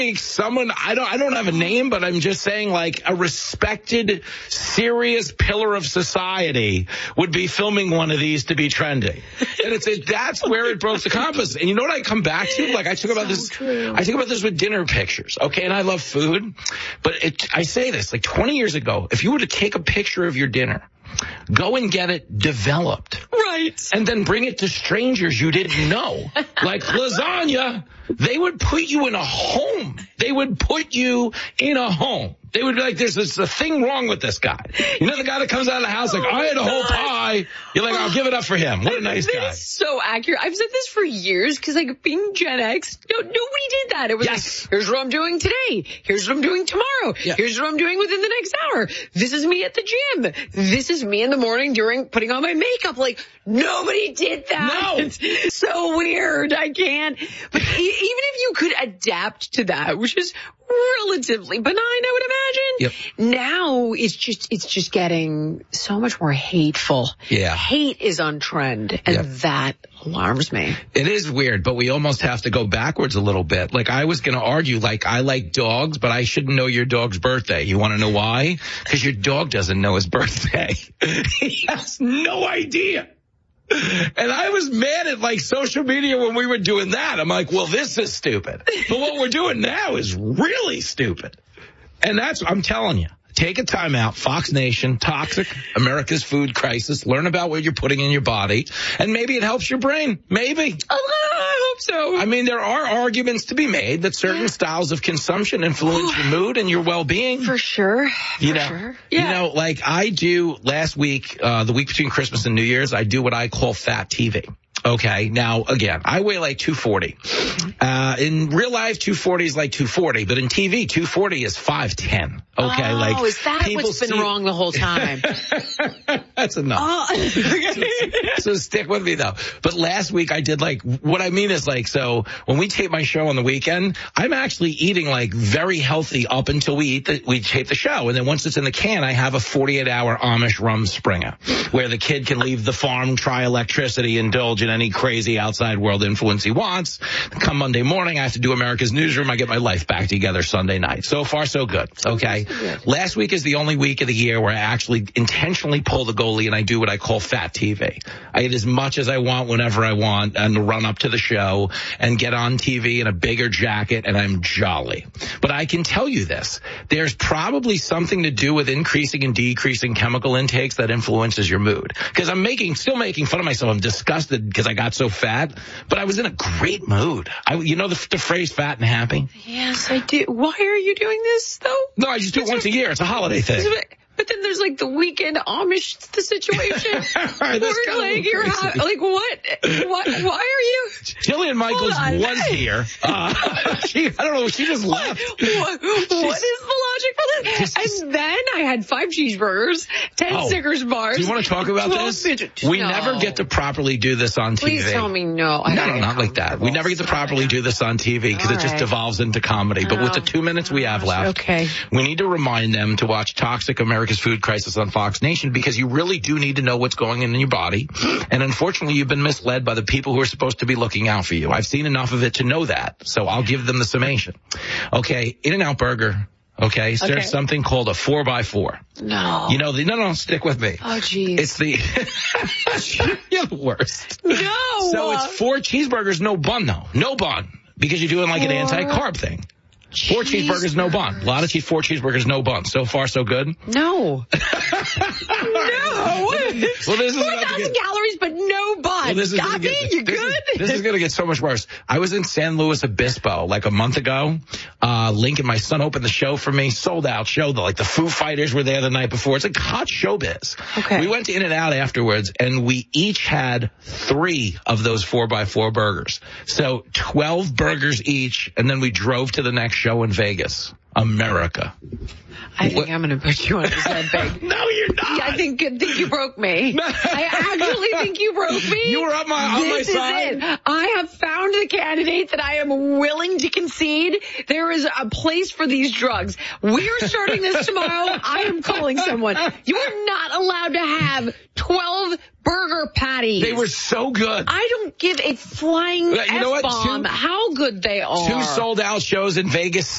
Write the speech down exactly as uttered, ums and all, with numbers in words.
Someone, I don't I don't have a name, but I'm just saying, like, a respected, serious pillar of society would be filming one of these to be trending. And it's it, that's where it broke the compass. And you know what I come back to? Like, I talk about so this true. I talk about this with dinner pictures, okay? And I love food, but it, I say this, like twenty years ago, if you were to take a picture of your dinner, go and get it developed. Right. And then bring it to strangers you didn't know. Like lasagna, they would put you in a home. They would put you in a home. They would be like, there's, there's a thing wrong with this guy. You know the guy that comes out of the house like, oh I had a whole pie. You're like, I'll give it up for him. What a nice that guy. Is so accurate. I've said this for years because, like, being Gen X, no, nobody did that. It was yes. like, here's what I'm doing today. Here's what I'm doing tomorrow. Yeah. Here's what I'm doing within the next hour. This is me at the gym. This is me in the morning during putting on my makeup. Like, nobody did that. No. It's so weird. I can't. But e- even if you could adapt to that, which is relatively benign, I would imagine. Yep. Now it's just it's just getting so much more hateful. Yeah. Hate is on trend, and yep. that alarms me. It is weird, but we almost have to go backwards a little bit. Like, I was going to argue, like, I like dogs, but I shouldn't know your dog's birthday. You want to know why? Because your dog doesn't know his birthday. He has no idea. And I was mad at, like, social media when we were doing that. I'm like, well, this is stupid. But what we're doing now is really stupid. And that's, I'm telling you, take a time out. Fox Nation, Toxic, America's Food Crisis. Learn about what you're putting in your body. And maybe it helps your brain. Maybe. I hope so. I mean, there are arguments to be made that certain styles of consumption influence your mood and your well-being. For sure. For you know, sure. Yeah. You know, like I do last week, uh, the week between Christmas and New Year's, I do what I call fat T V. Okay. Now, again, I weigh like two forty. Uh, in real life, two forty is like two forty, but in T V, two forty is five ten. Okay. Oh, like, is that what's been see- wrong the whole time? That's enough. Oh. so, so stick with me though. But last week I did like, what I mean is like, so when we tape my show on the weekend, I'm actually eating like very healthy up until we eat the, we tape the show. And then once it's in the can, I have a forty-eight hour Amish rum Springer where the kid can leave the farm, try electricity, indulge in any crazy outside world influence he wants. Come Monday morning, I have to do America's Newsroom. I get my life back together Sunday night. So far, so good. Okay. Last week is the only week of the year where I actually intentionally pull the goalie and I do what I call fat T V. I eat as much as I want whenever I want and run up to the show and get on T V in a bigger jacket, and I'm jolly. But I can tell you this. There's probably something to do with increasing and decreasing chemical intakes that influences your mood. Because I'm making, still making fun of myself. I'm disgusted because I got so fat, but I was in a great mood. I, you know the, the phrase fat and happy? Yes, I do. Why are you doing this, though? No, I just do it once a year. It's a holiday thing. But then there's like the weekend Amish the situation. Right, where like you're ha- like what? What? Why are you? Jillian Michaels was here. Uh, she, I don't know. She just left. What, what is the logic for this? And then I had five cheeseburgers, ten oh, Snickers bars. Do you want to talk about this? Midgets. We no. never get to properly do this on T V. Please tell me no. No, no, not like that. We never get to properly do this on T V because it just devolves into comedy. But oh. with the two minutes we have left, okay. we need to remind them to watch Toxic America's Food Crisis on Fox Nation because you really do need to know what's going on in your body. And unfortunately, you've been misled by the people who are supposed to be looking out for you. I've seen enough of it to know that. So I'll give them the summation. Okay, In-N-Out Burger. Okay, so okay. There's something called a four by four. No. You know, the, no, no, stick with me. Oh, geez. It's the, you're the worst. No. So it's four cheeseburgers, no bun though. No bun. Because you're doing like four. An anti-carb thing. Four cheeseburgers, no bun. A lot of cheese, four cheeseburgers, no bun. So far, so good? No. no. Well, this is four thousand calories, but no bun. Well, this is Got me? Get, you this good? Is, this is going to get so much worse. I was in San Luis Obispo like a month ago. Uh, Lincoln, my son, opened the show for me. Sold out show. The, like the Foo Fighters were there the night before. It's like hot showbiz. Okay. We went to In-N-Out afterwards, and we each had three of those four by four burgers. So twelve burgers each, and then we drove to the next show in Vegas. America. I think what? I'm going to put you on his head, Big. No, you're not. Yeah, I think, think you broke me. I actually think you broke me. You were up my, on my this side. Is it. I have found the candidate that I am willing to concede. There is a place for these drugs. We are starting this tomorrow. I am calling someone. You are not allowed to have twelve burger patties. They were so good. I don't give a flying you know F-bomb what? Two, how good they are. Two sold out shows in Vegas.